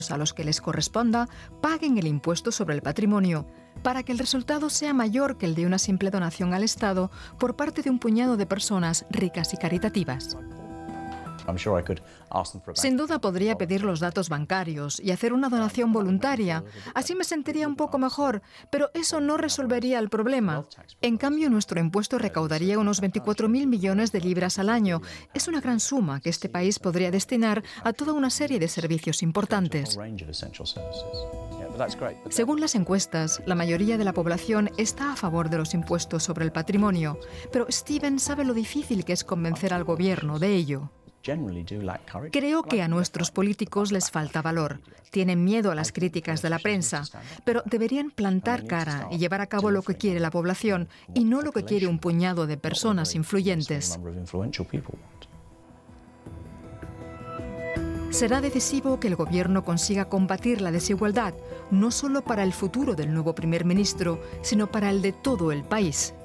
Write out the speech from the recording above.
a los que les corresponda paguen el impuesto sobre el patrimonio, para que el resultado sea mayor que el de una simple donación al Estado por parte de un puñado de personas ricas y caritativas. Sin duda podría pedir los datos bancarios y hacer una donación voluntaria. Así me sentiría un poco mejor, pero eso no resolvería el problema. En cambio, nuestro impuesto recaudaría unos 24.000 millones de libras al año. Es una gran suma que este país podría destinar a toda una serie de servicios importantes. Según las encuestas, la mayoría de la población está a favor de los impuestos sobre el patrimonio, pero Steven sabe lo difícil que es convencer al gobierno de ello. Creo que a nuestros políticos les falta valor. Tienen miedo a las críticas de la prensa, pero deberían plantar cara y llevar a cabo lo que quiere la población y no lo que quiere un puñado de personas influyentes. Será decisivo que el gobierno consiga combatir la desigualdad, no solo para el futuro del nuevo primer ministro, sino para el de todo el país.